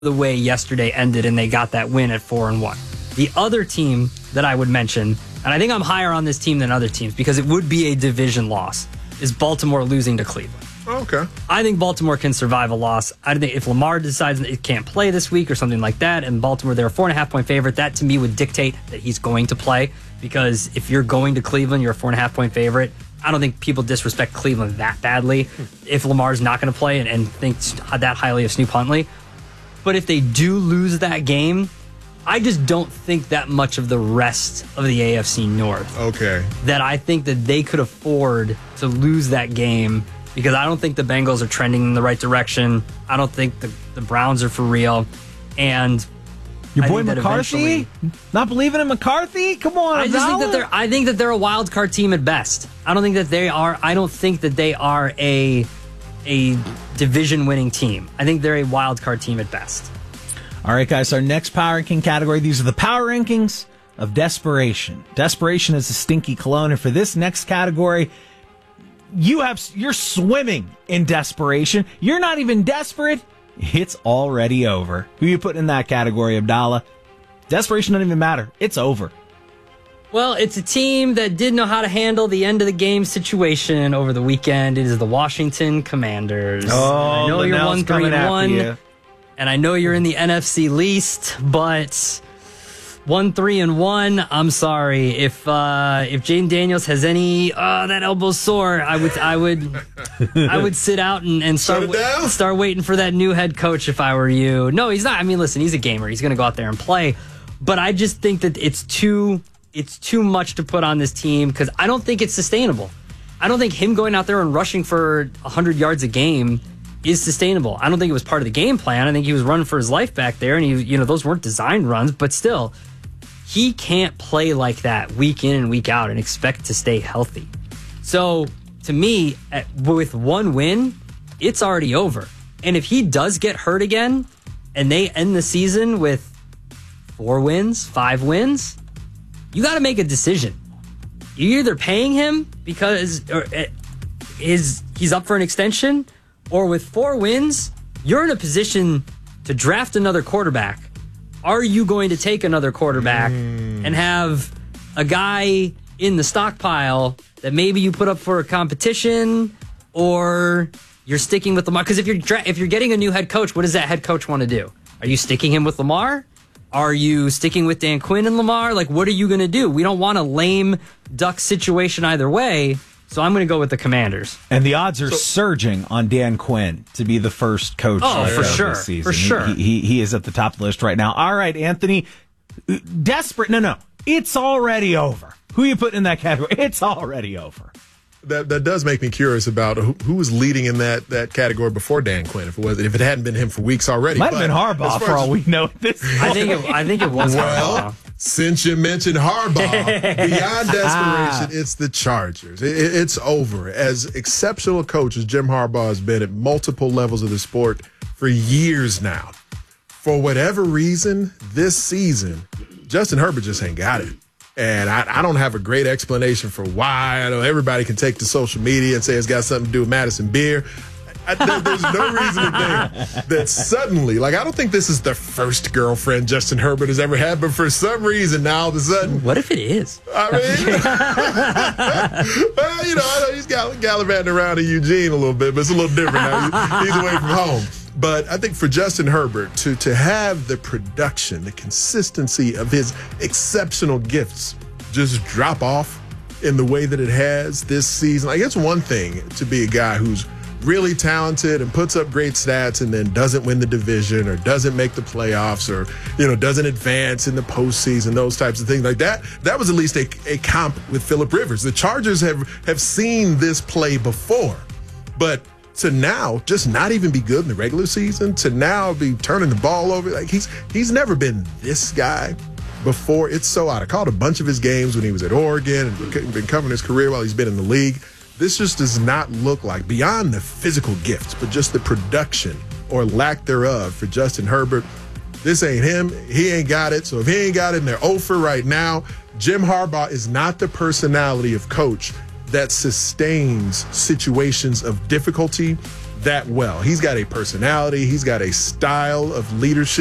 the way yesterday ended and they got that win at 4-1. The other team that I would mention, and I think I'm higher on this team than other teams because it would be a division loss, is Baltimore losing to Cleveland. Okay. I think Baltimore can survive a loss. I think if Lamar decides it can't play this week or something like that, and Baltimore, they're a 4.5-point favorite, that to me would dictate that he's going to play. Because if you're going to Cleveland, you're a 4.5-point favorite. I don't think people disrespect Cleveland that badly if Lamar's not going to play and think that highly of Snoop Huntley. But if they do lose that game, I just don't think that much of the rest of the AFC North. Okay. That I think that they could afford to lose that game because I don't think the Bengals are trending in the right direction. I don't think the Browns are for real. And your boy McCarthy? Not believing in McCarthy? Come on, I think that they're a wild card team at best. I don't think that they are a division winning team. I think they're a wild card team at best. All right, guys, our next power ranking category. These are the power rankings of desperation. Desperation is a stinky cologne. And for this next category, you're swimming in desperation. You're not even desperate. It's already over. Who you putting in that category, Abdallah? Desperation doesn't even matter. It's over. Well, it's a team that didn't know how to handle the end of the game situation over the weekend. It is the Washington Commanders. Oh, I know you're 1-3-1, you. and I know you're in the NFC least, but 1-3-1. I'm sorry if Jaden Daniels has any that elbow's sore. I would sit out and start waiting for that new head coach if I were you. No, he's not. I mean, listen, he's a gamer. He's going to go out there and play, but I just think that it's too much to put on this team because I don't think it's sustainable. I don't think him going out there and rushing for 100 yards a game is sustainable. I don't think it was part of the game plan. I think he was running for his life back there, and those weren't designed runs, but still, he can't play like that week in and week out and expect to stay healthy. So, to me, with one win, it's already over. And if he does get hurt again, and they end the season with 4 wins, 5 wins, you got to make a decision. You're either paying him because he's up for an extension, or with 4 wins, you're in a position to draft another quarterback. Are you going to take another quarterback and have a guy in the stockpile that maybe you put up for a competition, or you're sticking with Lamar? Because if you're getting a new head coach, what does that head coach want to do? Are you sticking him with Lamar? Are you sticking with Dan Quinn and Lamar? Like, what are you going to do? We don't want a lame duck situation either way, so I'm going to go with the Commanders. And the odds are surging on Dan Quinn to be the first coach for sure. this season. For sure. He is at the top of the list right now. All right, Anthony. Desperate. No. It's already over. Who you putting in that category? It's already over. That does make me curious about who was leading in that category before Dan Quinn. If it hadn't been him for weeks already, might have been Harbaugh for all we know. I think it was Harbaugh. Since you mentioned Harbaugh, beyond desperation, it's the Chargers. It's over. As exceptional a coach as Jim Harbaugh has been at multiple levels of the sport for years now, for whatever reason, this season, Justin Herbert just ain't got it. And I don't have a great explanation for why. I know everybody can take to social media and say it's got something to do with Madison Beer. There's no reason to think that suddenly, I don't think this is the first girlfriend Justin Herbert has ever had, but for some reason now all of a sudden. What if it is? I mean, I know he's gallivanting around in Eugene a little bit, but it's a little different now. He's away from home. But I think for Justin Herbert to have the production, the consistency of his exceptional gifts just drop off in the way that it has this season, it's one thing to be a guy who's really talented and puts up great stats and then doesn't win the division or doesn't make the playoffs or, doesn't advance in the postseason, those types of things like that. That was at least a comp with Phillip Rivers. The Chargers have seen this play before, but to now just not even be good in the regular season, to now be turning the ball over, he's never been this guy before. It's so odd. I called a bunch of his games when he was at Oregon and been covering his career while he's been in the league. This just does not look like, beyond the physical gifts, but just the production or lack thereof for Justin Herbert. This ain't him. He ain't got it. So if he ain't got it and they're 0 for right now, Jim Harbaugh is not the personality of coach that sustains situations of difficulty that well. He's got a personality. He's got a style of leadership